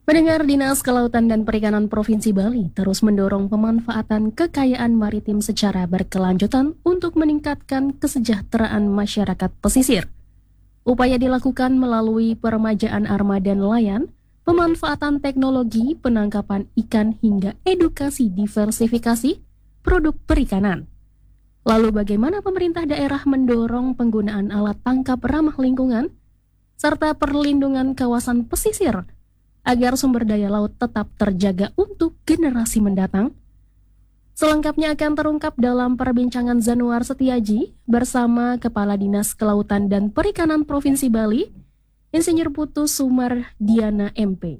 Pendengar, Dinas Kelautan dan Perikanan Provinsi Bali terus mendorong pemanfaatan kekayaan maritim secara berkelanjutan untuk meningkatkan kesejahteraan masyarakat pesisir. Upaya dilakukan melalui peremajaan armada nelayan, pemanfaatan teknologi penangkapan ikan hingga edukasi diversifikasi produk perikanan. Lalu bagaimana pemerintah daerah mendorong penggunaan alat tangkap ramah lingkungan serta perlindungan kawasan pesisir agar sumber daya laut tetap terjaga untuk generasi mendatang? Selengkapnya akan terungkap dalam perbincangan Zanuar Setiaji bersama Kepala Dinas Kelautan dan Perikanan Provinsi Bali, Insinyur Putu Sumardiana MP.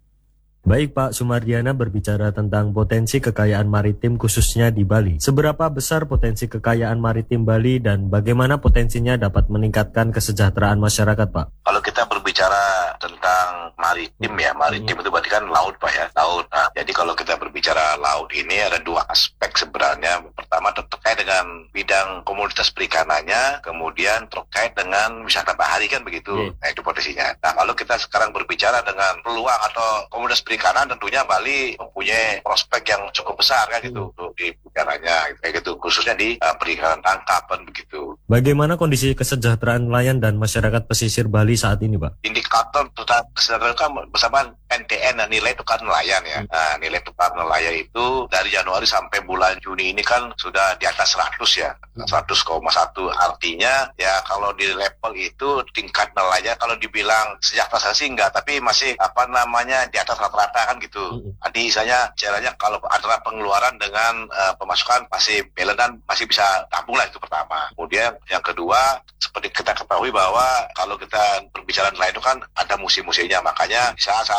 Baik Pak Sumardiana, berbicara tentang potensi kekayaan maritim khususnya di Bali. Seberapa besar potensi kekayaan maritim Bali dan bagaimana potensinya dapat meningkatkan kesejahteraan masyarakat, Pak? Kalau kita berbicara tentang maritim ya, maritim itu berarti kan laut Pak ya, laut. Nah, jadi kalau kita berbicara laut ini ada dua aspek sebenarnya. Pertama terkait dengan bidang komoditas perikanannya, kemudian terkait dengan wisata bahari kan begitu. Nah itu potensinya. Nah kalau kita sekarang berbicara dengan peluang atau komoditas perikanan, tentunya Bali mempunyai prospek yang cukup besar kan gitu untuk di perikanannya, kayak gitu, khususnya di perikanan tangkapan begitu. Bagaimana kondisi kesejahteraan nelayan dan masyarakat pesisir Bali saat ini, Pak? Indikator tentang kesejahteraan kan bersama NTN, nilai tukar nelayan ya. Nah, nilai tukar nelayan itu dari Januari sampai bulan Juni ini kan sudah di atas 100 ya, 100,1. Artinya ya kalau di level itu tingkat nelayan kalau dibilang sejahtera sih enggak, tapi masih di atas rata-rata kan gitu. Nanti misalnya caranya kalau antara pengeluaran dengan pemasukan masih balance dan masih bisa tampung lah, itu pertama. Kemudian yang kedua, seperti kita ketahui bahwa kalau kita berbicara nelayan itu kan ada musim-musimnya, makanya di saat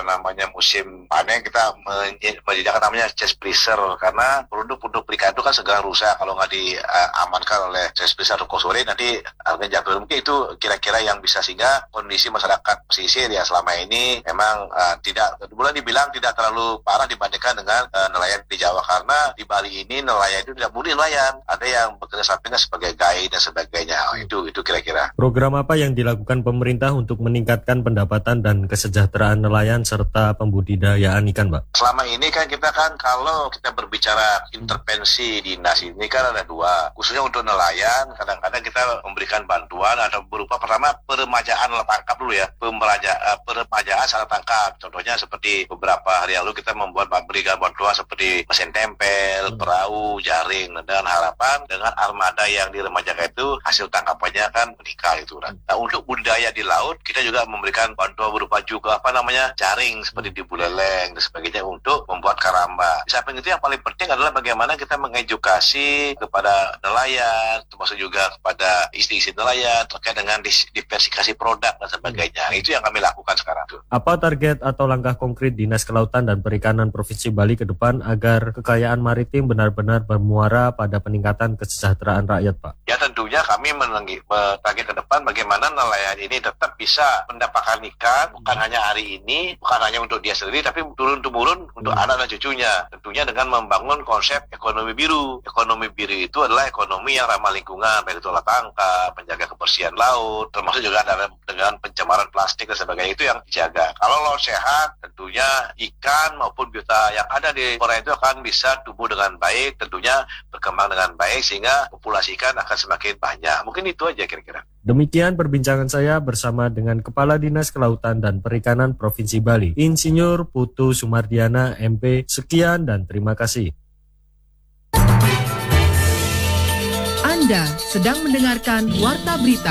musim panen kita menyediakan namanya chest freezer, karena produk-produk perikan itu kan segera rusak kalau nggak diamankan oleh chest freezer atau kosore, nanti harganya jatuh. Mungkin itu kira-kira yang bisa, sehingga kondisi masyarakat pesisir ya selama ini memang boleh dibilang tidak terlalu parah dibandingkan dengan nelayan di Jawa, karena di Bali ini nelayan itu tidak murni nelayan, ada yang bekerja sampingnya sebagai guide dan sebagainya. Itu kira-kira. Program apa yang dilakukan pemerintah untuk meningkatkan pendapatan dan kesejahteraan nelayan serta pembudidayaan ikan, Pak? Selama ini kan kita kalau kita berbicara intervensi dinas ini kan ada dua, khususnya untuk nelayan. Kadang-kadang kita memberikan bantuan atau berupa pertama peremajaan alat tangkap dulu ya, peremajaan alat tangkap. Contohnya seperti beberapa hari lalu kita memberikan bantuan seperti mesin tempel, perahu, jaring, dengan harapan dengan armada yang diremajakan itu hasil tangkapannya kan meningkat itu. Nah untuk budidaya di laut kita juga memberikan bantuan berupa juga jaring seperti di Buleleng dan sebagainya untuk membuat karamba. Di samping itu yang paling penting adalah bagaimana kita mengedukasi kepada nelayan, termasuk juga kepada istri-istri nelayan terkait dengan diversifikasi produk dan sebagainya. Itu yang kami lakukan sekarang. Apa target atau langkah konkret Dinas Kelautan dan Perikanan Provinsi Bali ke depan agar kekayaan maritim benar-benar bermuara pada peningkatan kesejahteraan rakyat, Pak? Ya tentunya kami target ke depan bagaimana nelayan ini tetap bisa mendapatkan ikan, bukan hanya hari ini, bukan hanya untuk dia sendiri, tapi turun-temurun untuk anak dan cucunya. Tentunya dengan membangun konsep ekonomi biru. Ekonomi biru itu adalah ekonomi yang ramah lingkungan, baik itu alat tangkap, menjaga kebersihan laut, termasuk juga dengan pencemaran plastik dan sebagainya, itu yang dijaga. Kalau laut sehat, tentunya ikan maupun biota yang ada di perairan itu akan bisa tumbuh dengan baik, tentunya berkembang dengan baik, sehingga populasi ikan akan semakin banyak. Mungkin itu aja kira-kira. Demikian perbincangan saya bersama dengan Kepala Dinas Kelautan dan Perikanan Provinsi Bali, Insinyur Putu Sumardiana MP. Sekian dan terima kasih. Anda sedang mendengarkan Warta Berita